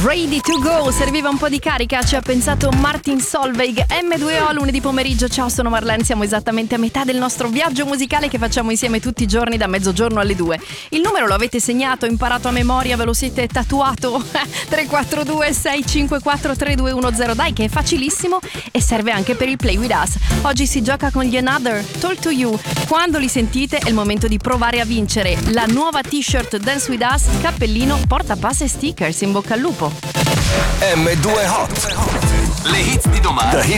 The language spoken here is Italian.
Ready to go, serviva un po' di carica, ci ha pensato Martin Solveig. M2O lunedì pomeriggio, ciao, sono Marlene, siamo esattamente a metà del nostro viaggio musicale che facciamo insieme tutti i giorni da mezzogiorno alle 2. Il numero lo avete segnato, imparato a memoria, ve lo siete tatuato? 342 654 3210, dai che è facilissimo e serve anche per il Play With Us. Oggi si gioca con gli Another, Talk To You. Quando li sentite è il momento di provare a vincere la nuova t-shirt Dance With Us, cappellino, portapass e stickers. In bocca al lupo. M2 Hot. Le hits di domani.